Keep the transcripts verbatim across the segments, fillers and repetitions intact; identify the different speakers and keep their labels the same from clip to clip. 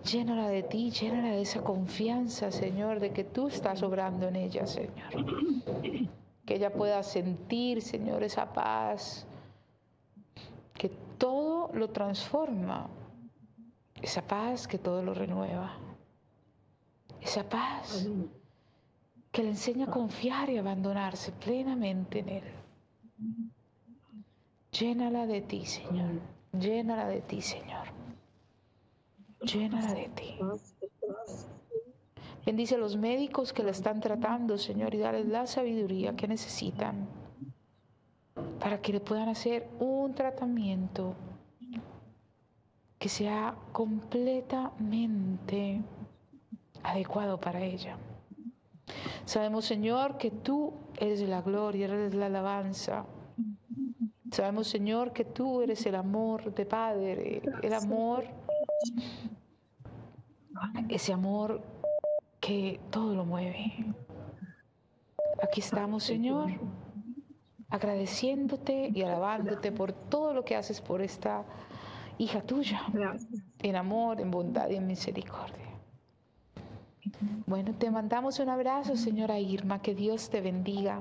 Speaker 1: Llénala de ti, llénala de esa confianza, Señor, de que tú estás obrando en ella, Señor. Que ella pueda sentir, Señor, esa paz, que todo lo transforma, esa paz que todo lo renueva, esa paz que le enseña a confiar y abandonarse plenamente en Él. Llénala de ti, Señor, llénala de ti, Señor, llénala de ti. Bendice a los médicos que la están tratando, Señor, y dale la sabiduría que necesitan para que le puedan hacer un tratamiento que sea completamente adecuado para ella. Sabemos, Señor, que tú eres la gloria, eres la alabanza. Sabemos, Señor, que tú eres el amor de Padre, el amor, ese amor que todo lo mueve. Aquí estamos, Señor, agradeciéndote y alabándote por todo lo que haces por esta hija tuya, en amor, en bondad y en misericordia. Bueno, te mandamos un abrazo, señora Irma, que Dios te bendiga.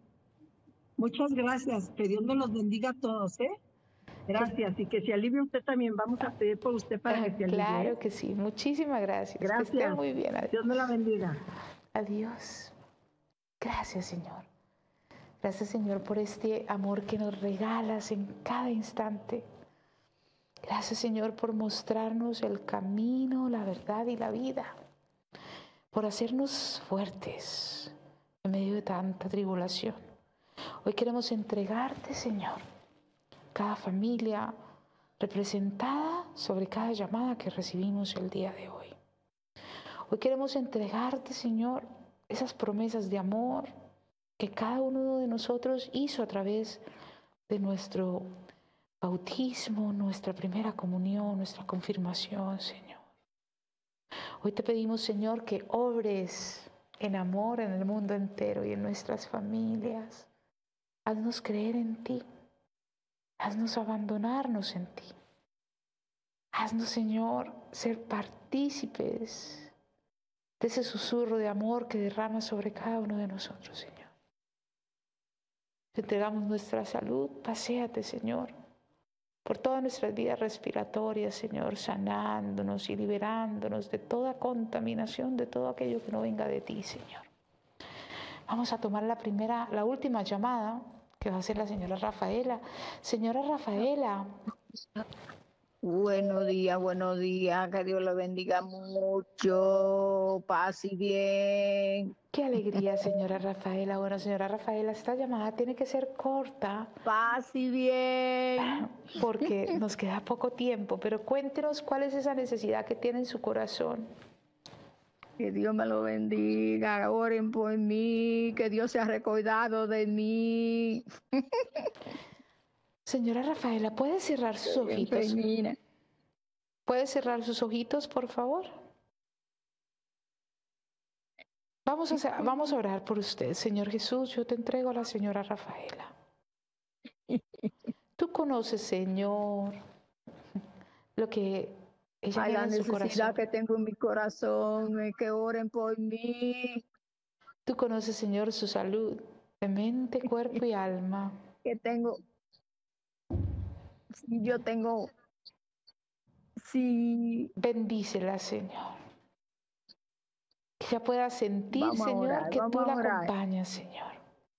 Speaker 2: Muchas gracias, que Dios nos los bendiga a todos, ¿eh? Gracias, y que se alivie usted también. Vamos a pedir por usted para que se alivie.
Speaker 1: Claro que sí, muchísimas gracias.
Speaker 2: Gracias.
Speaker 1: Que esté muy bien. Adiós.
Speaker 2: Dios me la bendiga.
Speaker 1: Adiós. Gracias, Señor. Gracias, Señor, por este amor que nos regalas en cada instante. Gracias, Señor, por mostrarnos el camino, la verdad y la vida. Por hacernos fuertes en medio de tanta tribulación. Hoy queremos entregarte, Señor, cada familia representada sobre cada llamada que recibimos el día de hoy. Hoy queremos entregarte, Señor, esas promesas de amor que cada uno de nosotros hizo a través de nuestro bautismo, nuestra primera comunión, nuestra confirmación, Señor. Hoy te pedimos, Señor, que obres en amor en el mundo entero y en nuestras familias. Haznos creer en ti. Haznos abandonarnos en ti. Haznos, Señor, ser partícipes de ese susurro de amor que derrama sobre cada uno de nosotros, Señor. Te entregamos nuestra salud. Paséate, Señor, por todas nuestras vías respiratorias, Señor, sanándonos y liberándonos de toda contaminación, de todo aquello que no venga de ti, Señor. Vamos a tomar la primera, la última llamada, que va a ser la señora Rafaela. Señora Rafaela.
Speaker 3: Buenos días, buenos días, que Dios lo bendiga mucho, paz y bien.
Speaker 1: Qué alegría, señora Rafaela. Bueno, señora Rafaela, esta llamada tiene que ser corta.
Speaker 3: Paz y bien.
Speaker 1: Porque nos queda poco tiempo, pero cuéntenos cuál es esa necesidad que tiene en su corazón.
Speaker 3: Que Dios me lo bendiga, oren por mí, que Dios se ha recordado de mí.
Speaker 1: Señora Rafaela, ¿puede cerrar sus ojitos? ¿Puede cerrar sus ojitos, por favor? Vamos a, vamos a orar por usted. Señor Jesús, yo te entrego a la señora Rafaela. Tú conoces, Señor, lo que ella
Speaker 3: Ay,
Speaker 1: lleva
Speaker 3: la
Speaker 1: en su corazón.
Speaker 3: necesidad que tengo en mi corazón es que oren por mí.
Speaker 1: Tú conoces, Señor, su salud de mente, cuerpo y alma.
Speaker 3: Que tengo, si yo tengo, si...
Speaker 1: Bendícela, Señor. Que ella pueda sentir,
Speaker 3: Vamos
Speaker 1: Señor,
Speaker 3: orar,
Speaker 1: que tú la
Speaker 3: orar.
Speaker 1: acompañas, Señor.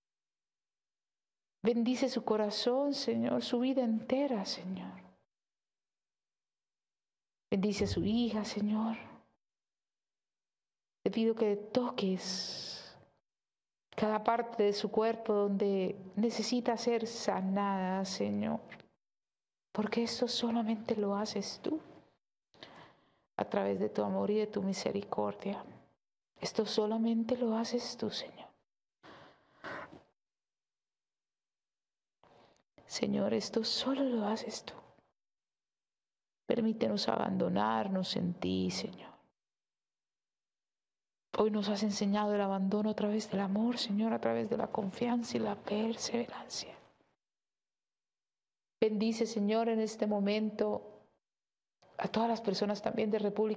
Speaker 1: Bendice su corazón, Señor, su vida entera, Señor. Bendice a su hija, Señor. Te pido que toques cada parte de su cuerpo donde necesita ser sanada, Señor. Porque esto solamente lo haces tú a través de tu amor y de tu misericordia. Esto solamente lo haces tú, Señor. Señor, esto solo lo haces tú. Permítenos abandonarnos en ti, Señor. Hoy nos has enseñado el abandono a través del amor, Señor, a través de la confianza y la perseverancia. Bendice, Señor, en este momento a todas las personas también de República